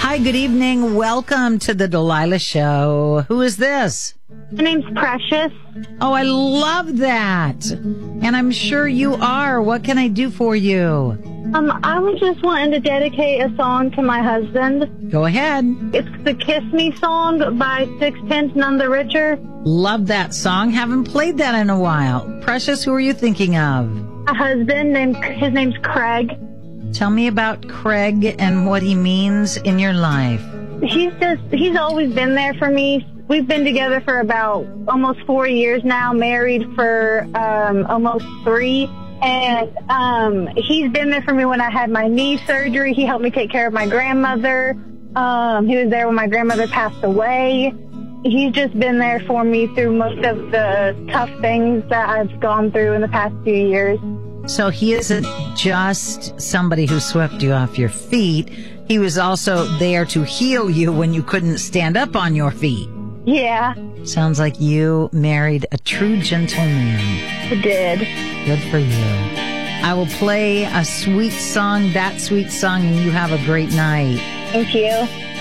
Hi, good evening. Welcome to the Delilah Show. Who is this? My name's Precious. Oh, I love that. And I'm sure you are. What can I do for you? I was just wanting to dedicate a song to my husband. Go ahead. It's the Kiss Me song by Sixpence None the Richer. Love that song. Haven't played that in a while. Precious, who are you thinking of? My husband, his name's Craig. Tell me about Craig and what he means in your life. He's always been there for me. We've been together for about almost 4 years now, married for almost 3. And he's been there for me when I had my knee surgery. He helped me take care of my grandmother. He was there when my grandmother passed away. He's just been there for me through most of the tough things that I've gone through in the past few years. So he isn't just somebody who swept you off your feet. He was also there to heal you when you couldn't stand up on your feet. Yeah. Sounds like you married a true gentleman. I did. Good for you. I will play a sweet song, that sweet song, and you have a great night. Thank you.